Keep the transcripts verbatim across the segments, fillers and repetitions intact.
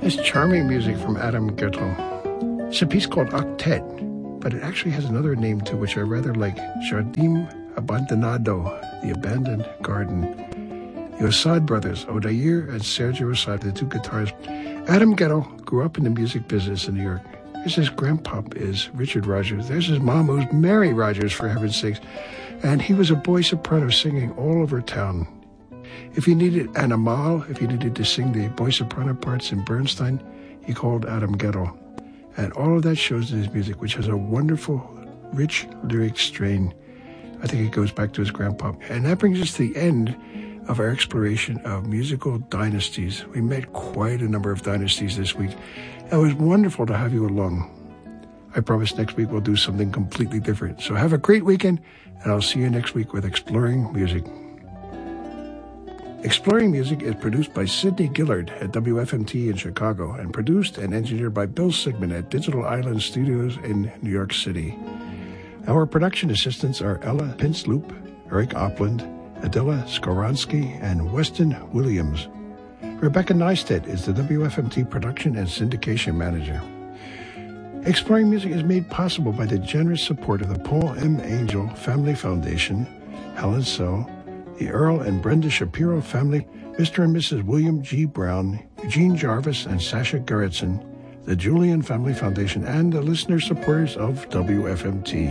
It's charming music from Adam Guettel. It's a piece called Octet, but it actually has another name too, which I rather like, Jardim Abandonado, the abandoned garden. The Assad brothers, Odair and Sergio Assad, the two guitarists. Adam Guettel grew up in the music business in New York. There's his grandpop is Richard Rogers. There's his mom, who's Mary Rogers, for heaven's sakes. And he was a boy soprano singing all over town. If you needed an Amal, if you needed to sing the boy soprano parts in Bernstein, you called Adam Guettel. And all of that shows in his music, which has a wonderful, rich lyric strain. I think it goes back to his grandpa. And that brings us to the end of our exploration of musical dynasties. We met quite a number of dynasties this week. It was wonderful to have you along. I promise next week we'll do something completely different. So have a great weekend, and I'll see you next week with Exploring Music. Exploring Music is produced by Sidney Gillard at W F M T in Chicago and produced and engineered by Bill Sigmund at Digital Island Studios in New York City. Our production assistants are Ella Pinsloop, Eric Opland, Adela Skoronsky, and Weston Williams. Rebecca Neistat is the W F M T production and syndication manager. Exploring Music is made possible by the generous support of the Paul M. Angel Family Foundation, Helen So, the Earl and Brenda Shapiro family, Mister and Missus William G. Brown, Eugene Jarvis, and Sasha Gerritsen, the Julian Family Foundation, and the listener supporters of W F M T.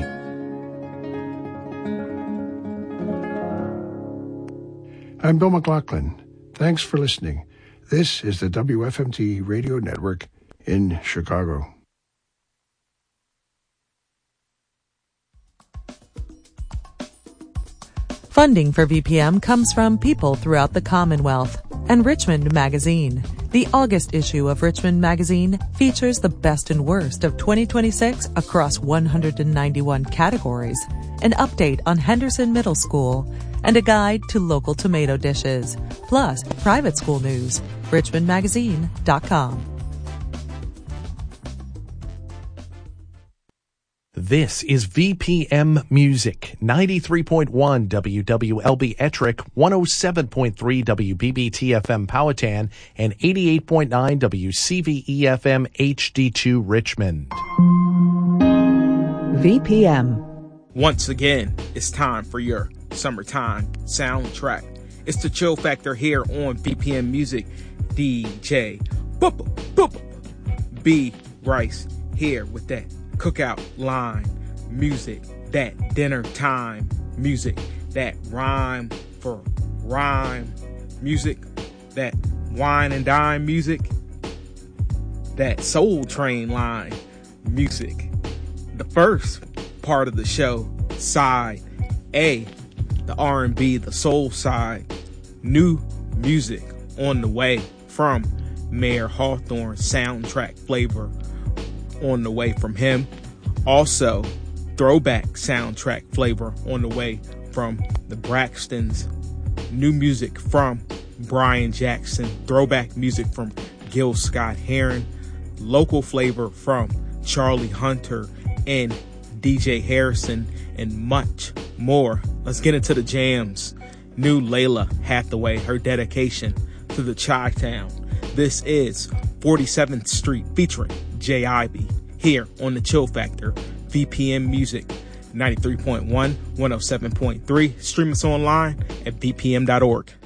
I'm Bill McLaughlin. Thanks for listening. This is the W F M T Radio Network in Chicago. Funding for V P M comes from people throughout the Commonwealth and Richmond Magazine. The August issue of Richmond Magazine features the best and worst of twenty twenty-six across one hundred ninety-one categories, an update on Henderson Middle School, and a guide to local tomato dishes, plus private school news. richmond magazine dot com. This is V P M Music, ninety-three point one W W L B Ettrick, one oh seven point three W B B T F M Powhatan, and eighty-eight point nine W C V E F M H D two Richmond. V P M. Once again, it's time for your summertime soundtrack. It's the Chill Factor here on V P M Music. D J Boop Boop B Rice here with that cookout line music, that dinner time music, that rhyme for rhyme music, that wine and dime music, that Soul Train line music. The first part of the show, side A, the R and B, the soul side, new music on the way from Mayor Hawthorne, soundtrack flavor on the way from him. Also, throwback soundtrack flavor on the way from the Braxtons. New music from Brian Jackson. Throwback music from Gil Scott-Heron. Local flavor from Charlie Hunter and D J Harrison, and much more. Let's get into the jams. New Layla Hathaway, her dedication to the Chi-Town. This is forty-seventh Street featuring J I B here on the Chill Factor, V P M Music, ninety-three point one, one oh seven point three. Stream us online at v p m dot org.